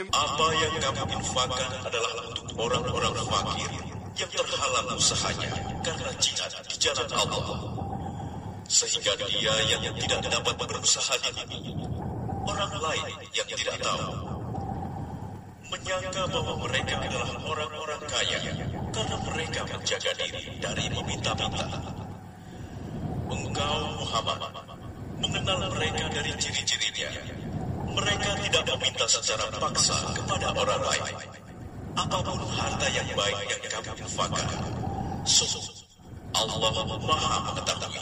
apa yang kamu infakkan adalah untuk orang-orang fakir yang terhalang usahanya karena jihad di jalan Allah, sehingga dia yang tidak dapat berusaha ini, orang lain yang tidak tahu, menyangka bahwa mereka adalah orang-orang kaya karena mereka menjaga diri dari meminta-minta. Engkau, Muhammad, mengenal mereka dari ciri-cirinya. Mereka tidak meminta secara paksa kepada orang lain apapun harta yang baik yang kamu infakkan. Sungguh, Allah Maha mengetahui.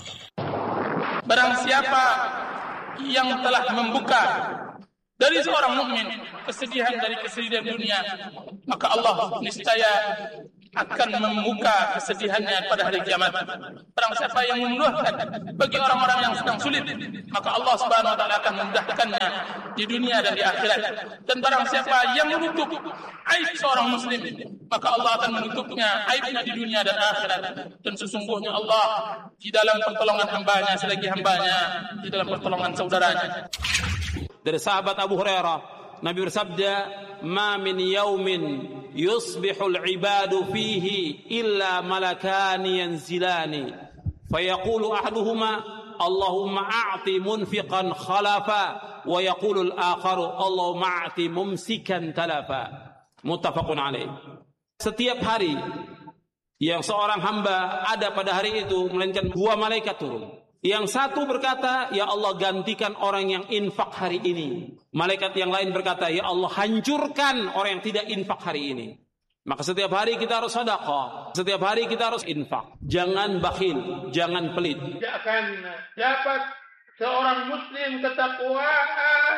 Barang siapa yang telah membuka dari seorang mukmin kesedihan dari kesedihan dunia, maka Allah niscaya akan membuka kesedihannya pada hari kiamat. Barang siapa yang memudahkan bagi orang-orang yang sedang sulit, maka Allah Subhanahu wa taala akan memudahkannya di dunia dan di akhirat. Dan barang siapa yang menutup aib seorang muslim, maka Allah akan menutupnya aibnya di dunia dan akhirat. Dan sesungguhnya Allah di dalam pertolongan hambanya selagi hambanya di dalam pertolongan saudaranya. Dari sahabat Abu Hurairah, Nabi bersabda, "Ma min yaumin yusbihul ibadu fihi illa malakani yanzilani, fayaqulu ahaduhuma Allahumma a'ti munfiqan khalafa, wa yaqulu al-akharu Allahumma a'ti mumsikan talafa." Muttafaqun alaih. Setiap hari yang seorang hamba ada pada hari itu, melainkan dua malaikat turun. Yang satu berkata, "Ya Allah, gantikan orang yang infak hari ini." Malaikat yang lain berkata, "Ya Allah, hancurkan orang yang tidak infak hari ini." Maka setiap hari kita harus sedekah, setiap hari kita harus infak. Jangan bakhil, jangan pelit. Tidak akan dapat seorang muslim ketakwaan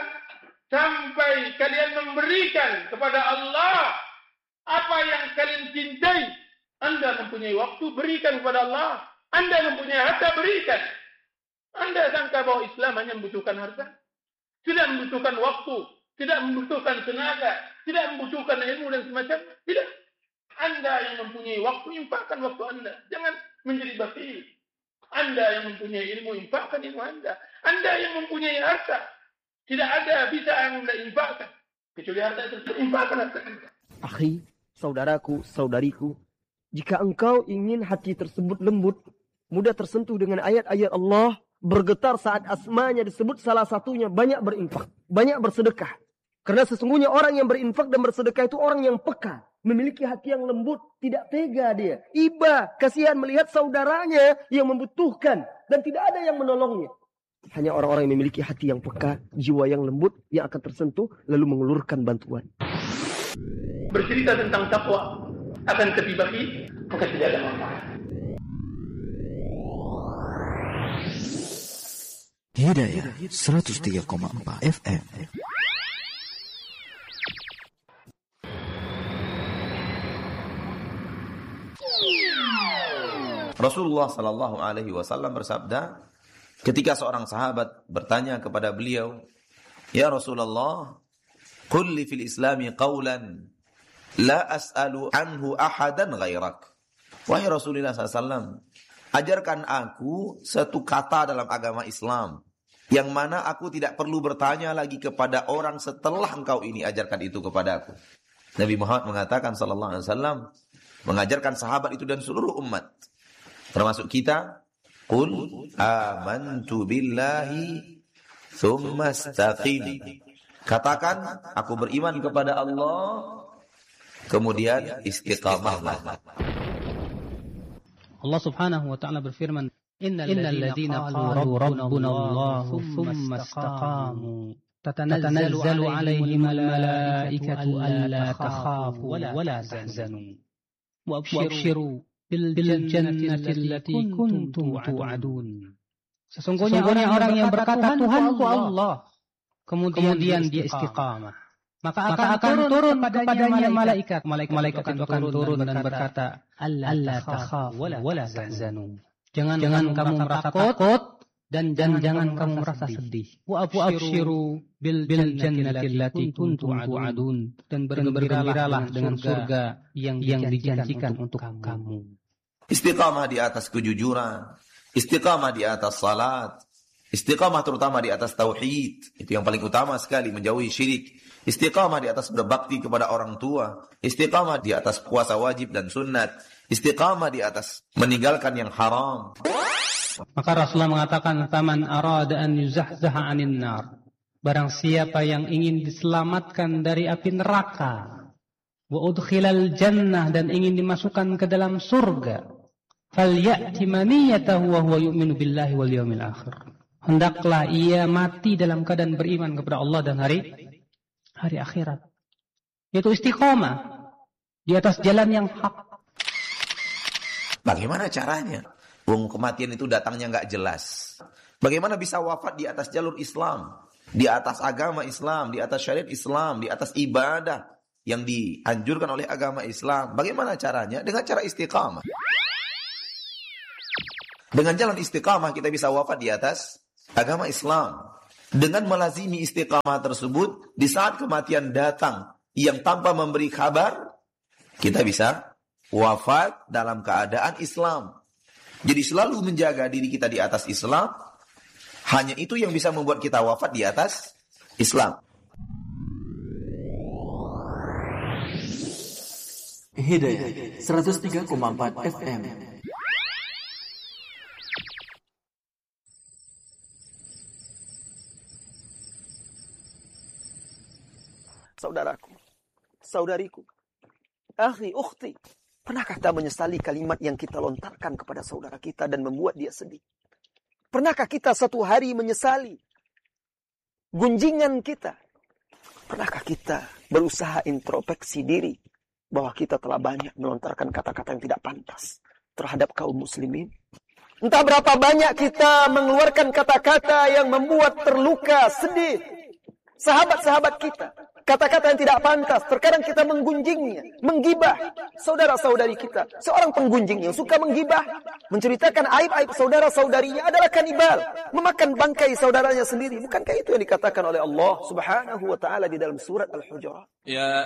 sampai kalian memberikan kepada Allah apa yang kalian cintai. Anda mempunyai waktu, berikan kepada Allah. Anda mempunyai harta, berikan. Anda sangka bahwa Islam hanya membutuhkan harta? Tidak membutuhkan waktu, tidak membutuhkan tenaga, tidak membutuhkan ilmu dan semacamnya. Tidak. Anda yang mempunyai waktu, infakkan waktu Anda. Jangan menjadi bakhil. Anda yang mempunyai ilmu, infakkan ilmu Anda. Anda yang mempunyai harta, tidak ada bisa yang Anda infakkan kecuali harta itu. Infakkan harta Anda. Akhi, saudaraku, saudariku, jika engkau ingin hati tersebut lembut, mudah tersentuh dengan ayat-ayat Allah, bergetar saat asmanya disebut, salah satunya banyak berinfak, banyak bersedekah. Karena sesungguhnya orang yang berinfak dan bersedekah itu orang yang peka, memiliki hati yang lembut, tidak tega dia. Iba, kasihan melihat saudaranya yang membutuhkan dan tidak ada yang menolongnya. Hanya orang-orang yang memiliki hati yang peka, jiwa yang lembut yang akan tersentuh lalu mengulurkan bantuan. Bercerita tentang takwa akan tapi bakhil, maka tidak ada manfaat. Hidayah 103,4 FM. Rasulullah sallallahu alaihi wasallam bersabda, ketika seorang sahabat bertanya kepada beliau, "Ya Rasulullah, qul li fil Islami qawlan la as'alu anhu ahadan ghairak." Wahai Rasulullah sallallahu alaihi wasallam, ajarkan aku satu kata dalam agama Islam yang mana aku tidak perlu bertanya lagi kepada orang setelah engkau ini, ajarkan itu kepada aku. Nabi Muhammad mengatakan sallallahu alaihi wasallam, mengajarkan sahabat itu dan seluruh umat, termasuk kita, qul amantu billahi tsumma istaqim. Katakan, aku beriman kepada Allah, kemudian istiqamahlah. Allah Subhanahu wa taala berfirman, "Innal ladzina qalu rabbuna Allah tsumma istaqamu tatanazzalu 'alaihimul malaikatu alla takhafu wa la tahzanu wa abshiru bil jannati allati kuntum tu'adun." Sesungguhnya orang yang berkata Tuhanku Allah, kemudian dia istiqamah, maka akan turun kepadanya malaikat itu akan turun dan berkata, "Alla takhafu wa la tahzanu." Jangan kamu merasa takut dan jangan kamu merasa sedih. Wa abshiru bil jannati allati kuntum tu'adun, dan bergembiralah dengan surga yang dijanjikan untuk kamu. Istiqamah di atas kejujuran, istiqamah di atas salat, Istiqamah terutama di atas tauhid, itu yang paling utama sekali, menjauhi syirik. Istiqamah di atas berbakti kepada orang tua. Istiqamah di atas puasa wajib dan sunat. Istiqamah di atas meninggalkan yang haram. Maka Rasulullah mengatakan, "Faman arada an yuzahzaha 'anil nar." Barang siapa yang ingin diselamatkan dari api neraka, wa udkhilal jannah, dan ingin dimasukkan ke dalam surga, falyati maniyatahu wa huwa yu'minu billahi wal yawmil akhir. Hendaklah ia mati dalam keadaan beriman kepada Allah dan hari akhirat. Yaitu istiqomah di atas jalan yang hak. Bagaimana caranya? Kematian itu datangnya nggak jelas. Bagaimana bisa wafat di atas jalur Islam, di atas agama Islam, di atas syariat Islam, di atas ibadah yang dianjurkan oleh agama Islam? Bagaimana caranya? Dengan cara istiqamah. Dengan jalan istiqamah kita bisa wafat di atas agama Islam. Dengan melazimi istiqamah tersebut, di saat kematian datang yang tanpa memberi kabar, kita bisa wafat dalam keadaan Islam. Jadi selalu menjaga diri kita di atas Islam, hanya itu yang bisa membuat kita wafat di atas Islam. Hidayah 103,4 FM. Saudaraku, saudariku, akhi, ukhti, pernahkah kita menyesali kalimat yang kita lontarkan kepada saudara kita dan membuat dia sedih? Pernahkah kita satu hari menyesali gunjingan kita? Pernahkah kita berusaha introspeksi diri bahwa kita telah banyak melontarkan kata-kata yang tidak pantas terhadap kaum muslimin? Entah berapa banyak kita mengeluarkan kata-kata yang membuat terluka, sedih sahabat-sahabat kita. Kata-kata yang tidak pantas, terkadang kita menggunjingnya, menggibah saudara-saudari kita. Seorang penggunjing yang suka menggibah, menceritakan aib-aib saudara-saudarinya adalah kanibal, memakan bangkai saudaranya sendiri. Bukankah itu yang dikatakan oleh Allah Subhanahu wa taala di dalam surat Al-Hujurat? Ya